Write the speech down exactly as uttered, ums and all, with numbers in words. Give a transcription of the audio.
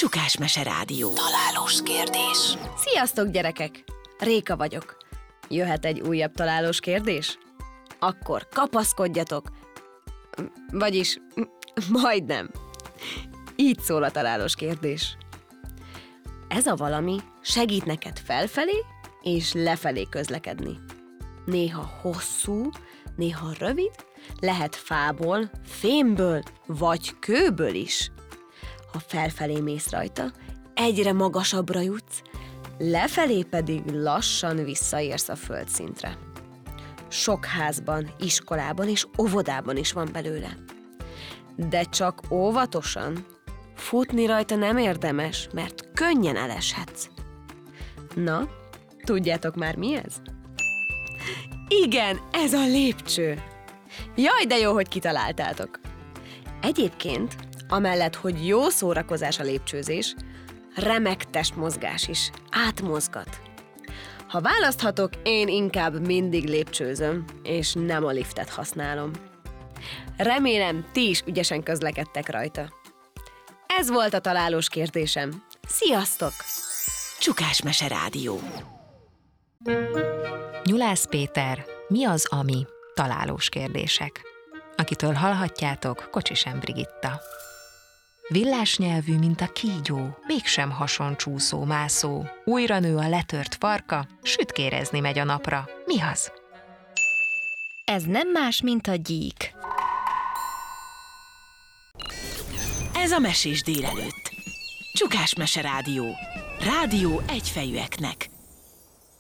Csukás Mese Rádió. Találós kérdés. Sziasztok, gyerekek! Réka vagyok. Jöhet egy újabb találós kérdés? Akkor kapaszkodjatok. Vagyis, majdnem. Így szól a találós kérdés. Ez a valami segít neked felfelé és lefelé közlekedni. Néha hosszú, néha rövid, lehet fából, fémből vagy kőből is. Ha felfelé mész rajta, egyre magasabbra jutsz, lefelé pedig lassan visszaérsz a földszintre. Sok házban, iskolában és óvodában is van belőle. De csak óvatosan. Futni rajta nem érdemes, mert könnyen eleshetsz. Na, tudjátok már mi ez? Igen, ez a lépcső! Jaj, de jó, hogy kitaláltátok! Egyébként, amellett, hogy jó szórakozás a lépcsőzés, remek testmozgás is, átmozgat. Ha választhatok, én inkább mindig lépcsőzöm, és nem a liftet használom. Remélem, ti is ügyesen közlekedtek rajta. Ez volt a találós kérdésem. Sziasztok! Csukás Mese Rádió. Nyulász Péter, mi az, ami? Találós kérdések. Akitől hallhatjátok, Kocsisem Brigitta. Villás nyelvű, mint a kígyó, mégsem hasoncsúszó mászó. Újra nő a letört farka, sütkérezni megy a napra. Mi az? Ez nem más, mint a gyík. Ez a Mesés délelőtt. Csukás Mese Rádió. Rádió egyfejűeknek.